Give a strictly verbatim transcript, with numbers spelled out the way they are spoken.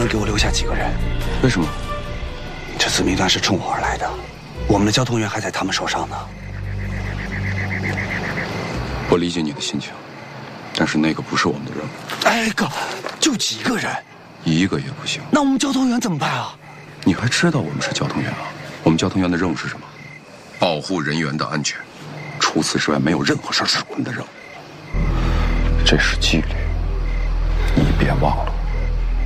能给我留下几个人？ 为什么？ 这次名单是冲我而来的，我们的交通员还在他们手上呢。 我理解你的心情，但是那个不是我们的任务。 哎哥，就几个人， 一个也不行。 那我们交通员怎么办啊？ 你还知道我们是交通员啊？我们交通员的任务是什么？保护人员的安全。除此之外，没有任何事是我们的任务。这是纪律，你别忘了。